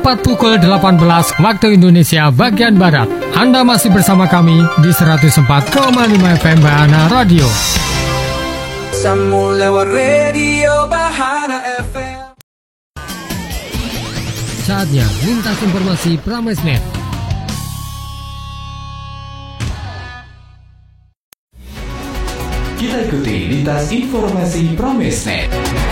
tepat pukul 18 waktu Indonesia bagian Barat. Anda masih bersama kami di 104,5 FM Bahana Radio. Saatnya lintas informasi Pramesnet. Kita ikuti lintas informasi Pramesnet.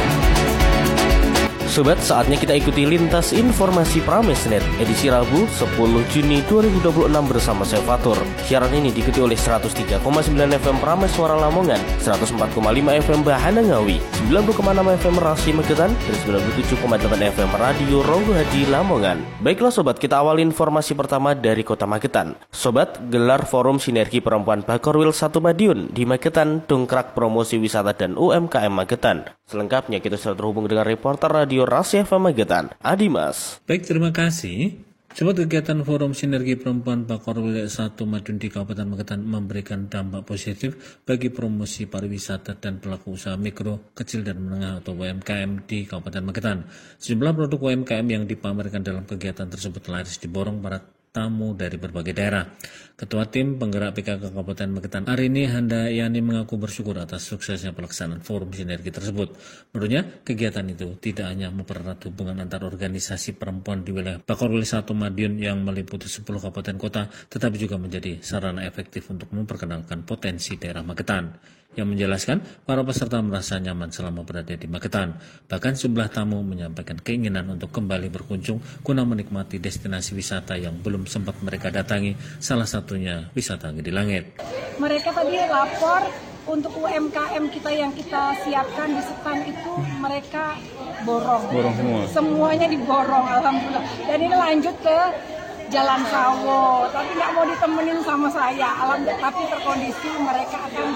Sobat, saatnya kita ikuti lintas informasi Pramesnet edisi Rabu 10 Juni 2026 bersama saya Fatur. Siaran ini diikuti oleh 103,9 FM Prames Suara Lamongan, 104,5 FM Bahana Ngawi, 90,6 FM Rasi Magetan, dan 97,8 FM Radio Ronggo Hadi Lamongan. Baiklah sobat, kita awali informasi pertama dari Kota Magetan. Sobat, gelar Forum Sinergi Perempuan Bakorwil 1 Madiun di Magetan, dongkrak promosi wisata dan UMKM Magetan. Selengkapnya kita sudah terhubung dengan reporter Radio Rasi FM Magetan, Adimas. Baik, terima kasih. Sobat, kegiatan Forum Sinergi Perempuan Bakorwil 1 Madiun di Kabupaten Magetan memberikan dampak positif bagi promosi pariwisata dan pelaku usaha mikro, kecil dan menengah atau UMKM di Kabupaten Magetan. Sejumlah produk UMKM yang dipamerkan dalam kegiatan tersebut laris diborong para tamu dari berbagai daerah. Ketua Tim Penggerak PKK Kabupaten Magetan Arini Handayani mengaku bersyukur atas suksesnya pelaksanaan forum sinergi tersebut. Menurutnya, kegiatan itu tidak hanya mempererat hubungan antar organisasi perempuan di wilayah Bakorwil 1 Madiun yang meliputi 10 kabupaten kota, tetapi juga menjadi sarana efektif untuk memperkenalkan potensi daerah Magetan. Yang menjelaskan, para peserta merasa nyaman selama berada di Magetan. Bahkan sejumlah tamu menyampaikan keinginan untuk kembali berkunjung guna menikmati destinasi wisata yang belum sempat mereka datangi, salah satunya wisata Gede Langit. Mereka tadi lapor untuk UMKM kita yang kita siapkan di stand itu mereka borong semua. Semuanya diborong, alhamdulillah. Dan ini lanjut ke Jalan Sawo, tapi nggak mau ditemenin sama saya. Alhamdulillah, tapi terkondisi mereka akan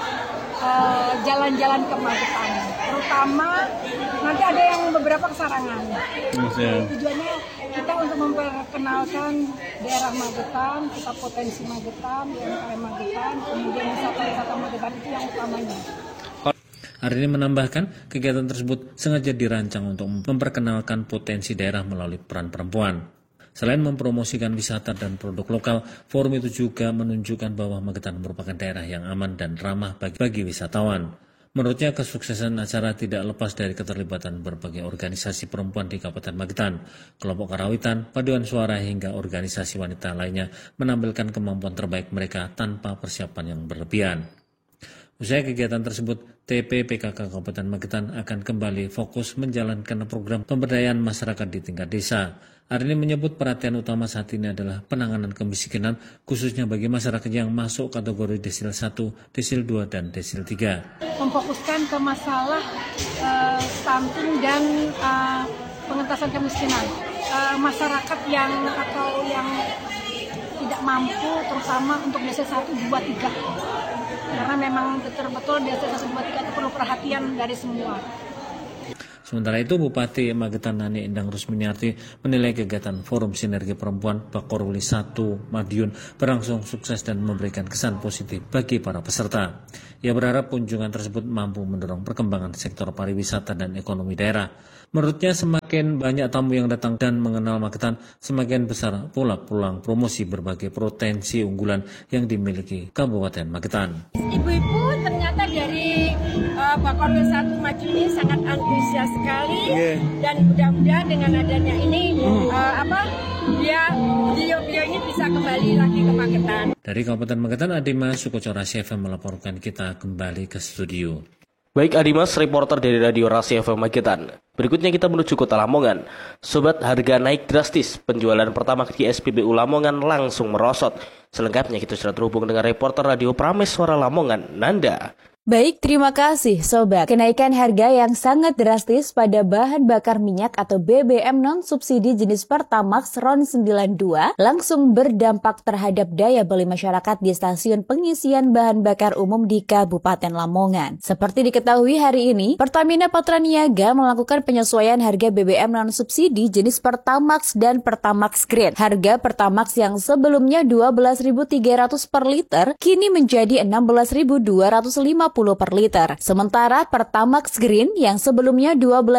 jalan-jalan ke Magetan. Terutama nanti ada yang beberapa kesarangan. Tujuannya kita untuk memperkenalkan daerah Magetan, kita potensi Magetan, UMKM Magetan, kemudian wisata-wisata Magetan itu yang utamanya. Arini menambahkan, kegiatan tersebut sengaja dirancang untuk memperkenalkan potensi daerah melalui peran perempuan. Selain mempromosikan wisata dan produk lokal, forum itu juga menunjukkan bahwa Magetan merupakan daerah yang aman dan ramah bagi wisatawan. Menurutnya, kesuksesan acara tidak lepas dari keterlibatan berbagai organisasi perempuan di Kabupaten Magetan. Kelompok Karawitan, paduan suara hingga organisasi wanita lainnya menampilkan kemampuan terbaik mereka tanpa persiapan yang berlebihan. Usai kegiatan tersebut, TP PKK Kabupaten Magetan akan kembali fokus menjalankan program pemberdayaan masyarakat di tingkat desa. Arini menyebut perhatian utama saat ini adalah penanganan kemiskinan, khususnya bagi masyarakat yang masuk kategori desil 1, desil 2, dan desil 3. Memfokuskan ke masalah stunting dan pengentasan kemiskinan. Masyarakat yang tidak mampu, terutama untuk desil 1, 2, 3. Karena memang betul-betul desil 1, 2, 3 itu perlu perhatian dari semua. Sementara itu, Bupati Magetan Nani Endang Rusminiarti menilai kegiatan Forum Sinergi Perempuan Bakorwil 1 Madiun berlangsung sukses dan memberikan kesan positif bagi para peserta. Ia berharap kunjungan tersebut mampu mendorong perkembangan sektor pariwisata dan ekonomi daerah. Menurutnya, semakin banyak tamu yang datang dan mengenal Magetan, semakin besar pula peluang promosi berbagai potensi unggulan yang dimiliki Kabupaten Magetan. Ibu-ibu ternyata dari Bakorwil 1 Madiun ini sangat antusias sekali, dan mudah-mudahan dengan adanya ini beliau ini bisa kembali lagi ke Magetan. Dari Kabupaten Magetan, Adimas Sukoco Rasi FM melaporkan. Kita kembali ke studio. Baik Adimas, reporter dari Radio Rasi FM Magetan. Berikutnya kita menuju Kota Lamongan. Sobat, harga naik drastis. Penjualan pertama di SPBU Lamongan langsung merosot. Selengkapnya kita sudah terhubung dengan reporter Radio Prames Suara Lamongan, Nanda. Baik, terima kasih Sobat. Kenaikan harga yang sangat drastis pada bahan bakar minyak atau BBM non-subsidi jenis Pertamax RON 92 langsung berdampak terhadap daya beli masyarakat di stasiun pengisian bahan bakar umum di Kabupaten Lamongan. Seperti diketahui hari ini, Pertamina Patraniaga melakukan penyesuaian harga BBM non-subsidi jenis Pertamax dan Pertamax Green. Harga Pertamax yang sebelumnya Rp12.300 per liter kini menjadi Rp16.250 per liter. Sementara Pertamax Green yang sebelumnya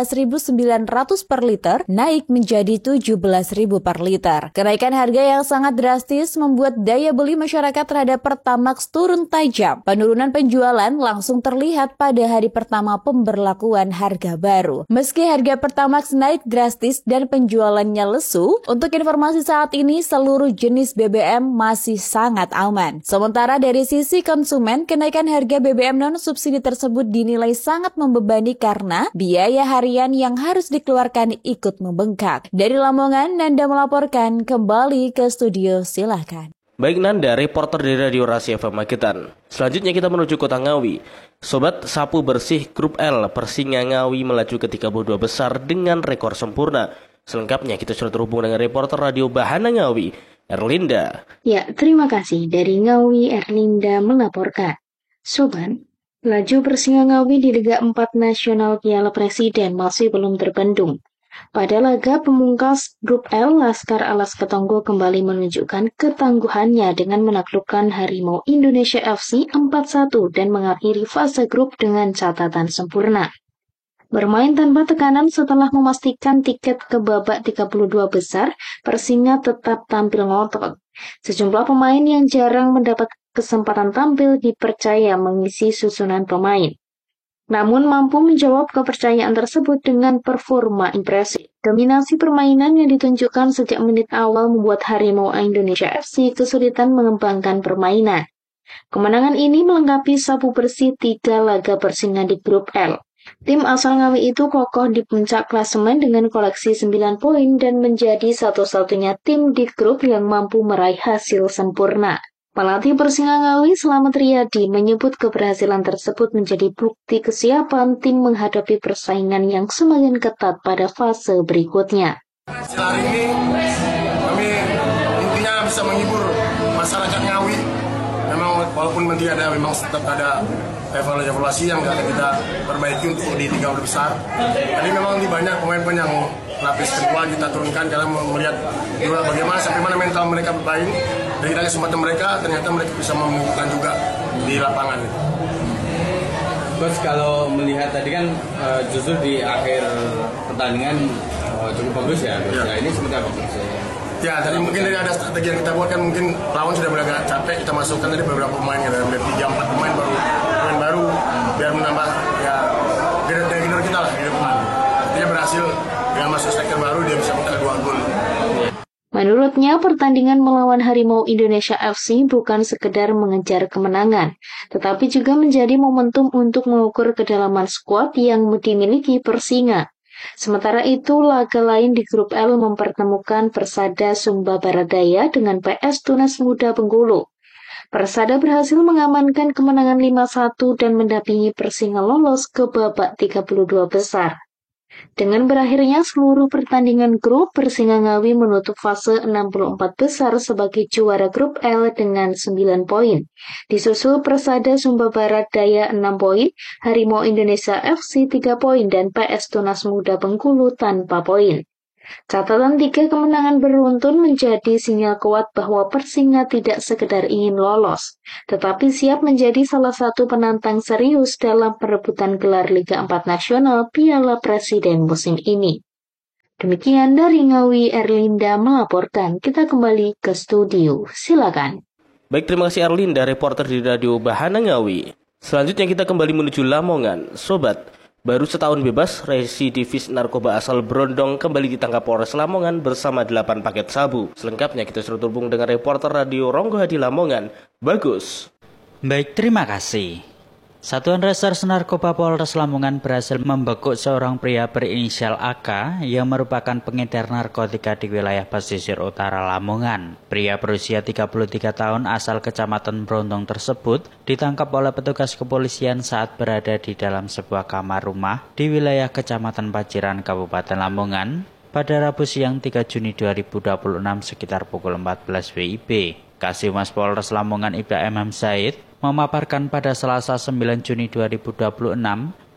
Rp12.900 per liter naik menjadi Rp17.000 per liter. Kenaikan harga yang sangat drastis membuat daya beli masyarakat terhadap Pertamax turun tajam. Penurunan penjualan langsung terlihat pada hari pertama pemberlakuan harga baru. Meski harga Pertamax naik drastis dan penjualannya lesu, untuk informasi saat ini seluruh jenis BBM masih sangat aman. Sementara dari sisi konsumen, kenaikan harga BBM non-subsidi tersebut dinilai sangat membebani karena biaya harian yang harus dikeluarkan ikut membengkak. Dari Lamongan, Nanda melaporkan. Kembali ke studio, silakan. Baik Nanda, reporter dari Radio Rasi FM Magetan. Selanjutnya kita menuju Kota Ngawi. Sobat Sapu Bersih Grup L Persinga Ngawi melaju ke 32 besar dengan rekor sempurna. Selengkapnya kita sudah terhubung dengan reporter Radio Bahana Ngawi, Erlinda. Ya, terima kasih. Dari Ngawi, Erlinda melaporkan. Sobat, laju Persinga Ngawi di Liga 4 Nasional Piala Presiden masih belum terbendung. Pada laga pemungkas Grup L, Laskar Alas Ketonggo kembali menunjukkan ketangguhannya dengan menaklukkan Harimau Indonesia FC 4-1 dan mengakhiri fase grup dengan catatan sempurna. Bermain tanpa tekanan setelah memastikan tiket ke babak 32 besar, Persinga tetap tampil ngotot. Sejumlah pemain yang jarang mendapat kesempatan tampil dipercaya mengisi susunan pemain. Namun mampu menjawab kepercayaan tersebut dengan performa impresif. Dominasi permainan yang ditunjukkan sejak menit awal membuat Harimau Indonesia FC kesulitan mengembangkan permainan. Kemenangan ini melengkapi sapu bersih 3 laga Persinga di Grup L. Tim asal Ngawi itu kokoh di puncak klasemen dengan koleksi 9 poin dan menjadi satu-satunya tim di grup yang mampu meraih hasil sempurna. Pelatih Persinga Ngawi Slamet Riyadi menyebut keberhasilan tersebut menjadi bukti kesiapan tim menghadapi persaingan yang semakin ketat pada fase berikutnya. Hari ini kami intinya bisa menghibur masyarakat Ngawi. Memang walaupun nanti memang tetap ada evaluasi yang akan kita perbaiki untuk di 3 besar. Tadi memang di banyak pemain-pemain yang lapis kedua kita turunkan karena melihat juga bagaimana sampai mana mental mereka bermain. Dari kesempatan mereka, ternyata mereka bisa menunjukkan juga di lapangan. Coach, kalau melihat tadi kan justru di akhir pertandingan cukup bagus ya. Nah, ini seperti apa Coach? Ya, tadi mungkin dari ada strategi yang kita buat kan mungkin lawan sudah mulai agak capek, kita masukkan tadi beberapa pemain, ada 3-4 pemain baru biar menambah ya gener kita lah di depan. Artinya berhasil dengan masuk striker baru dia bisa buka 2 gol. Menurutnya, pertandingan melawan Harimau Indonesia FC bukan sekedar mengejar kemenangan, tetapi juga menjadi momentum untuk mengukur kedalaman skuad yang dimiliki Persinga. Sementara itu, laga lain di Grup L mempertemukan Persada Sumba Baradaya dengan PS Tunas Muda Bengkulu. Persada berhasil mengamankan kemenangan 5-1 dan mendampingi Persinga lolos ke babak 32 besar. Dengan berakhirnya seluruh pertandingan grup, Persinga Ngawi menutup fase 64 besar sebagai juara Grup L dengan 9 poin. Disusul Persada Sumba Barat Daya 6 poin, Harimau Indonesia FC 3 poin, dan PS Tunas Muda Bengkulu tanpa poin. Catatan 3 kemenangan beruntun menjadi sinyal kuat bahwa Persinga tidak sekedar ingin lolos, tetapi siap menjadi salah satu penantang serius dalam perebutan gelar Liga 4 Nasional Piala Presiden musim ini. Demikian dari Ngawi, Erlinda melaporkan. Kita kembali ke studio. Silakan. Baik, terima kasih Erlinda, reporter di Radio Bahana Ngawi. Selanjutnya kita kembali menuju Lamongan. Sobat, baru setahun bebas, residivis narkoba asal Brondong kembali ditangkap Polres Lamongan bersama 8 paket sabu. Selengkapnya kita sudah terhubung dengan reporter Radio Ronggo Hadi Lamongan, Bagus. Baik, terima kasih. Satuan Reserse Narkoba Polres Lamongan berhasil membekuk seorang pria berinisial AK yang merupakan pengedar narkotika di wilayah pesisir utara Lamongan. Pria berusia 33 tahun asal Kecamatan Brondong tersebut ditangkap oleh petugas kepolisian saat berada di dalam sebuah kamar rumah di wilayah Kecamatan Paciran, Kabupaten Lamongan pada Rabu siang 3 Juni 2026 sekitar pukul 14 WIB. Kasih Mas Polres Lamongan Ibda MM Said memaparkan pada Selasa 9 Juni 2026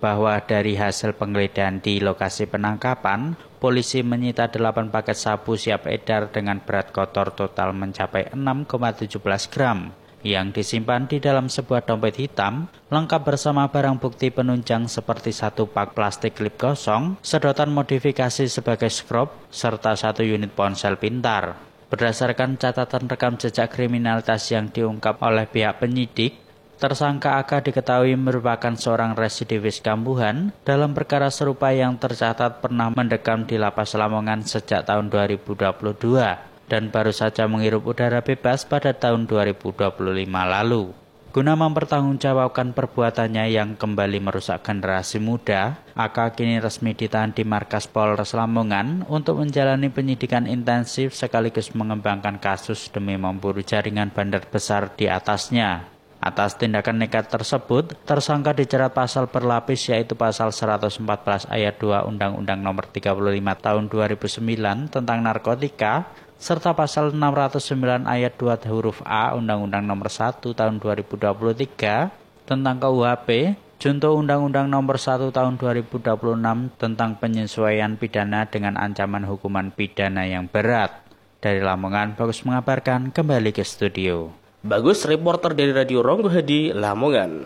bahwa dari hasil penggeledahan di lokasi penangkapan, polisi menyita 8 paket sabu siap edar dengan berat kotor total mencapai 6,17 gram yang disimpan di dalam sebuah dompet hitam, lengkap bersama barang bukti penunjang seperti 1 pak plastik klip kosong, sedotan modifikasi sebagai skrob, serta 1 unit ponsel pintar. Berdasarkan catatan rekam jejak kriminalitas yang diungkap oleh pihak penyidik, tersangka AK diketahui merupakan seorang residivis kambuhan dalam perkara serupa yang tercatat pernah mendekam di Lapas Lamongan sejak tahun 2022. Dan baru saja menghirup udara bebas pada tahun 2025 lalu. Guna mempertanggungjawabkan perbuatannya yang kembali merusak generasi muda, AK kini resmi ditahan di markas Polres Lamongan untuk menjalani penyidikan intensif sekaligus mengembangkan kasus demi memburu jaringan bandar besar di atasnya. Atas tindakan nekat tersebut, tersangka dijerat pasal berlapis yaitu pasal 114 ayat 2 Undang-Undang Nomor 35 Tahun 2009 tentang narkotika, serta pasal 609 ayat 2 huruf A Undang-Undang Nomor 1 Tahun 2023 tentang KUHP, junto Undang-Undang Nomor 1 Tahun 2026 tentang penyesuaian pidana dengan ancaman hukuman pidana yang berat. Dari Lamongan, Bagus mengabarkan, kembali ke studio. Bagus, reporter dari Radio Ronggo Hadi, Lamongan.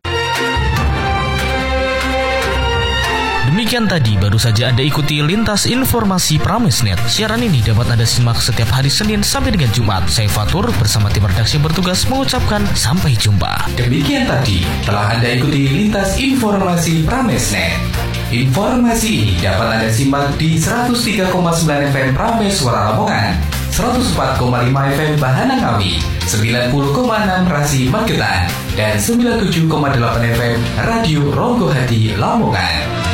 Demikian tadi baru saja Anda ikuti Lintas Informasi Pramesnet. Siaran ini dapat Anda simak setiap hari Senin sampai dengan Jumat. Saya Fatur bersama tim redaksi bertugas mengucapkan sampai jumpa. Demikian tadi telah Anda ikuti Lintas Informasi Pramesnet. Informasi ini dapat Anda simak di 103,9 FM Prameswara Lamongan, 104,5 FM Bahana Ngawi, 90,6 Rasi Magetan, dan 97,8 FM Radio Ronggo Hadi Lamongan.